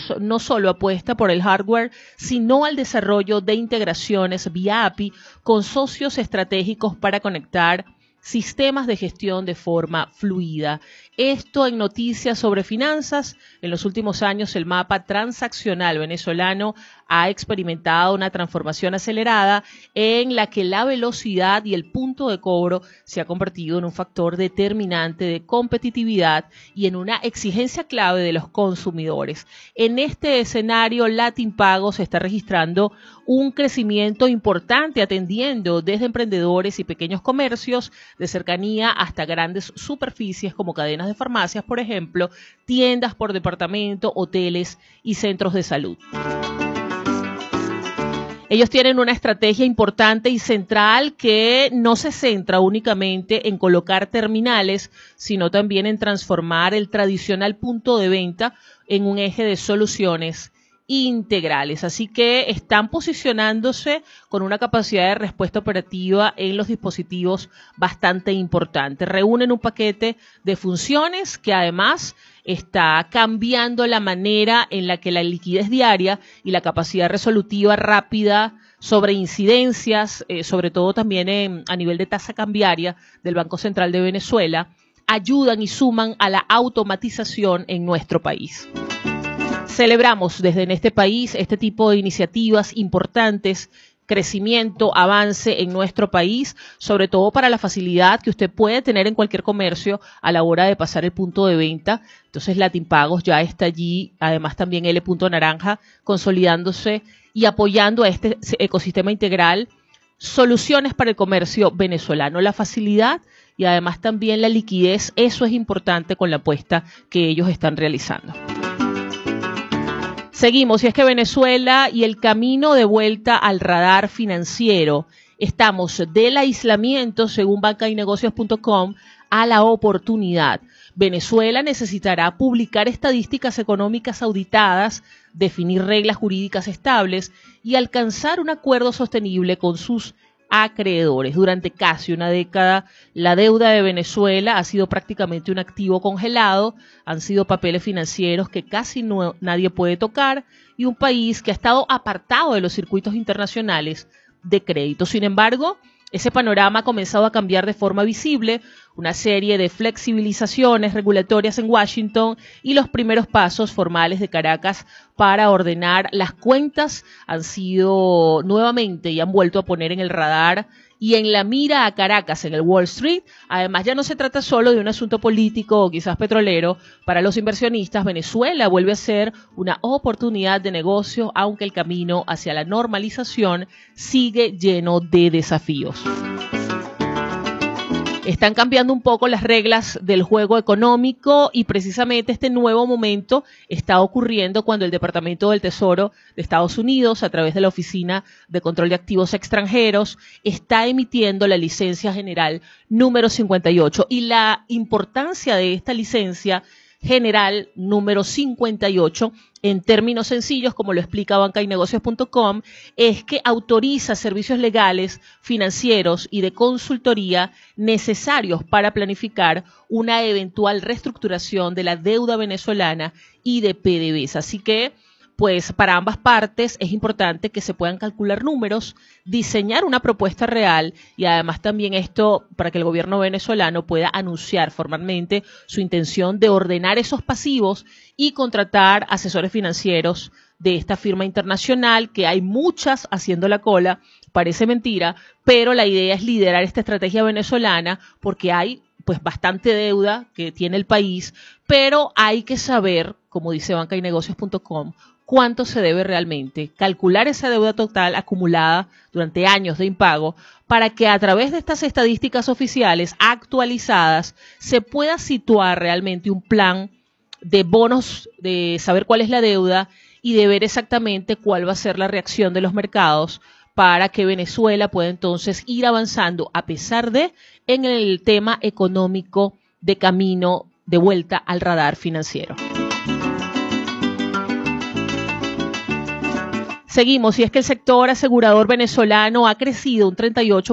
Pagos no solo apuesta por el hardware, sino al desarrollo de integraciones vía API con socios estratégicos para conectar sistemas de gestión de forma fluida. Esto en noticias sobre finanzas. En los últimos años el mapa transaccional venezolano ha experimentado una transformación acelerada en la que la velocidad y el punto de cobro se ha convertido en un factor determinante de competitividad y en una exigencia clave de los consumidores. En este escenario, Latin Pagos está registrando un crecimiento importante atendiendo desde emprendedores y pequeños comercios de cercanía hasta grandes superficies como cadenas de farmacias, por ejemplo, tiendas por departamento, hoteles y centros de salud. Ellos tienen una estrategia importante y central que no se centra únicamente en colocar terminales, sino también en transformar el tradicional punto de venta en un eje de soluciones integrales. Así que están posicionándose con una capacidad de respuesta operativa en los dispositivos bastante importante. Reúnen un paquete de funciones que además está cambiando la manera en la que la liquidez diaria y la capacidad resolutiva rápida sobre incidencias, sobre todo también a nivel de tasa cambiaria del Banco Central de Venezuela, ayudan y suman a la automatización en nuestro país. Celebramos desde en este país este tipo de iniciativas importantes, crecimiento, avance en nuestro país, sobre todo para la facilidad que usted puede tener en cualquier comercio a la hora de pasar el punto de venta. Entonces Latin Pagos ya está allí, además también L. Naranja, consolidándose y apoyando a este ecosistema integral, soluciones para el comercio venezolano, la facilidad y además también la liquidez. Eso es importante con la apuesta que ellos están realizando. Seguimos, y es que Venezuela y el camino de vuelta al radar financiero. Estamos del aislamiento, según bancaynegocios.com, a la oportunidad. Venezuela necesitará publicar estadísticas económicas auditadas, definir reglas jurídicas estables y alcanzar un acuerdo sostenible con sus acreedores. Durante casi una década, la deuda de Venezuela ha sido prácticamente un activo congelado, han sido papeles financieros que casi nadie puede tocar y un país que ha estado apartado de los circuitos internacionales de crédito. Sin embargo, ese panorama ha comenzado a cambiar de forma visible, una serie de flexibilizaciones regulatorias en Washington y los primeros pasos formales de Caracas para ordenar las cuentas han sido nuevamente y han vuelto a poner en el radar y en la mira a Caracas en el Wall Street. Además, ya no se trata solo de un asunto político o quizás petrolero. Para los inversionistas, Venezuela vuelve a ser una oportunidad de negocio, aunque el camino hacia la normalización sigue lleno de desafíos. Están cambiando un poco las reglas del juego económico y precisamente este nuevo momento está ocurriendo cuando el Departamento del Tesoro de Estados Unidos, a través de la Oficina de Control de Activos Extranjeros, está emitiendo la licencia general número 58. Y la importancia de esta licencia general número 58, en términos sencillos, como lo explica bancaynegocios.com, es que autoriza servicios legales, financieros y de consultoría necesarios para planificar una eventual reestructuración de la deuda venezolana y de PDVSA. Así que, pues para ambas partes es importante que se puedan calcular números, diseñar una propuesta real y además también esto para que el gobierno venezolano pueda anunciar formalmente su intención de ordenar esos pasivos y contratar asesores financieros de esta firma internacional, que hay muchas haciendo la cola, parece mentira, pero la idea es liderar esta estrategia venezolana porque hay pues bastante deuda que tiene el país, pero hay que saber, como dice bancaynegocios.com, cuánto se debe realmente, calcular esa deuda total acumulada durante años de impago para que a través de estas estadísticas oficiales actualizadas se pueda situar realmente un plan de bonos, de saber cuál es la deuda y de ver exactamente cuál va a ser la reacción de los mercados para que Venezuela pueda entonces ir avanzando a pesar de en el tema económico de camino de vuelta al radar financiero. Seguimos, y es que el sector asegurador venezolano ha crecido un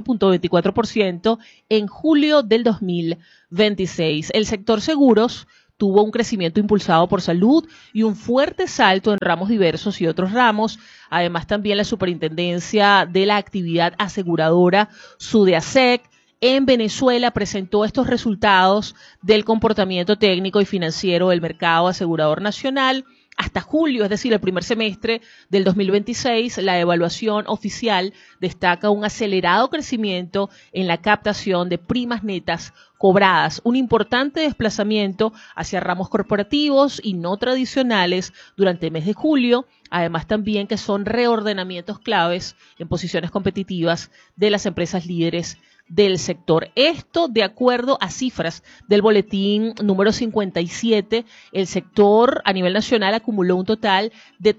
38.24% en julio del 2026. El sector seguros tuvo un crecimiento impulsado por salud y un fuerte salto en ramos diversos y otros ramos. Además, también la Superintendencia de la Actividad Aseguradora, SUDEASEC, en Venezuela presentó estos resultados del comportamiento técnico y financiero del mercado asegurador nacional. Hasta julio, es decir, el primer semestre del 2026, la evaluación oficial destaca un acelerado crecimiento en la captación de primas netas cobradas, un importante desplazamiento hacia ramos corporativos y no tradicionales durante el mes de julio, además también que son reordenamientos claves en posiciones competitivas de las empresas líderes del sector. Esto de acuerdo a cifras del boletín número 57, el sector a nivel nacional acumuló un total de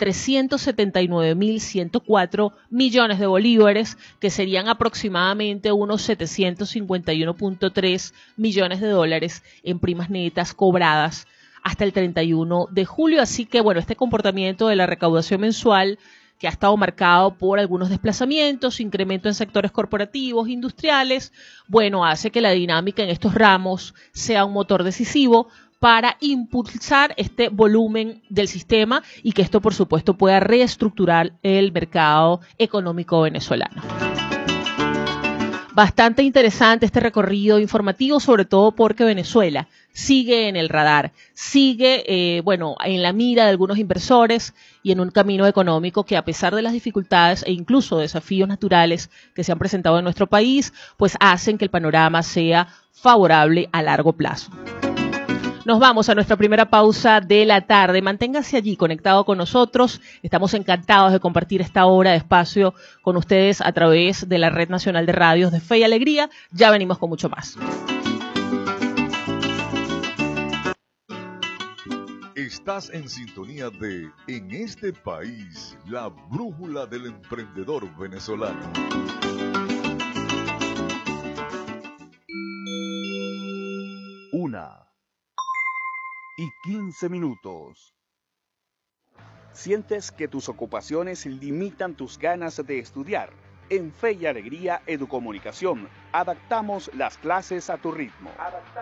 379.104 millones de bolívares, que serían aproximadamente unos 751.3 millones de dólares en primas netas cobradas hasta el 31 de julio. Así que, bueno, este comportamiento de la recaudación mensual, que ha estado marcado por algunos desplazamientos, incremento en sectores corporativos, industriales, bueno, hace que la dinámica en estos ramos sea un motor decisivo para impulsar este volumen del sistema y que esto, por supuesto, pueda reestructurar el mercado económico venezolano. Bastante interesante este recorrido informativo, sobre todo porque Venezuela sigue en el radar, sigue, en la mira de algunos inversores y en un camino económico que, a pesar de las dificultades e incluso desafíos naturales que se han presentado en nuestro país, pues hacen que el panorama sea favorable a largo plazo. Nos vamos a nuestra primera pausa de la tarde. Manténgase allí conectado con nosotros. Estamos encantados de compartir esta hora de espacio con ustedes a través de la Red Nacional de Radios de Fe y Alegría. Ya venimos con mucho más. Estás en sintonía de En este país, la brújula del emprendedor venezolano. 1:15. ¿Sientes que tus ocupaciones limitan tus ganas de estudiar? En Fe y Alegría Educomunicación, adaptamos las clases a tu ritmo.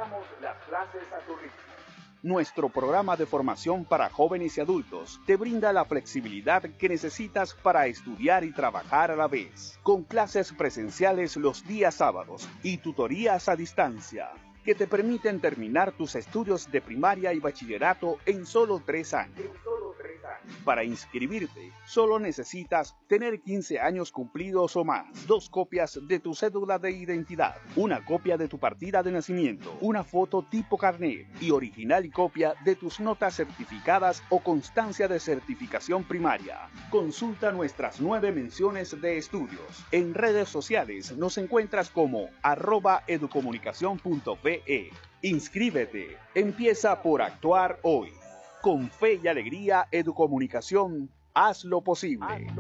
Nuestro programa de formación para jóvenes y adultos te brinda la flexibilidad que necesitas para estudiar y trabajar a la vez, con clases presenciales los días sábados y tutorías a distancia, que te permiten terminar tus estudios de primaria y bachillerato en solo 3 años. Para inscribirte, solo necesitas tener 15 años cumplidos o más, 2 copias de tu cédula de identidad, una copia de tu partida de nacimiento, una foto tipo carnet y original y copia de tus notas certificadas o constancia de certificación primaria. Consulta nuestras 9 menciones de estudios. En redes sociales nos encuentras como @educomunicacion.be. Inscríbete. Empieza por actuar hoy. Con Fe y Alegría Educomunicación, haz lo posible.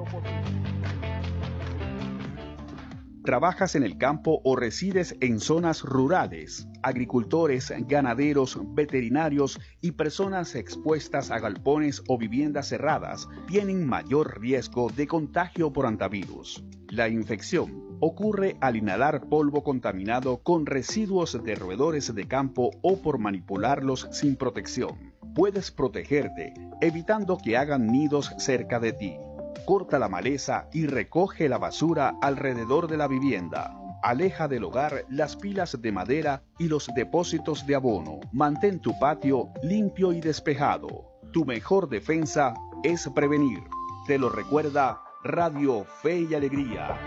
¿Trabajas en el campo o resides en zonas rurales? Agricultores, ganaderos, veterinarios y personas expuestas a galpones o viviendas cerradas tienen mayor riesgo de contagio por hantavirus. La infección ocurre al inhalar polvo contaminado con residuos de roedores de campo o por manipularlos sin protección. Puedes protegerte evitando que hagan nidos cerca de ti. Corta la maleza y recoge la basura alrededor de la vivienda. Aleja del hogar las pilas de madera y los depósitos de abono. Mantén tu patio limpio y despejado. Tu mejor defensa es prevenir. Te lo recuerda Radio Fe y Alegría.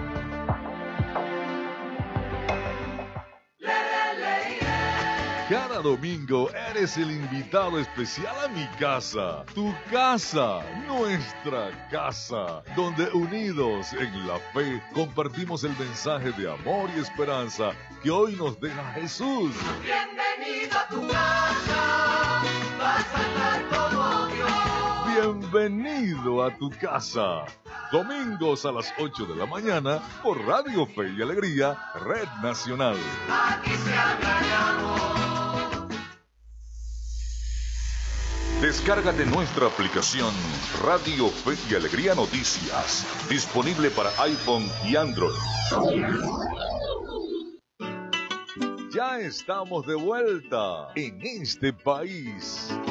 Cada domingo eres el invitado especial a mi casa, tu casa, nuestra casa, donde unidos en la fe compartimos el mensaje de amor y esperanza que hoy nos deja Jesús. Bienvenido a tu casa, vas a estar como Dios. Bienvenido a tu casa. Domingos a las 8 de la mañana por Radio Fe y Alegría, Red Nacional. Aquí se habla de amor. Descárgate nuestra aplicación Radio Fe y Alegría Noticias, disponible para iPhone y Android. Ya Ya estamos de vuelta en este país.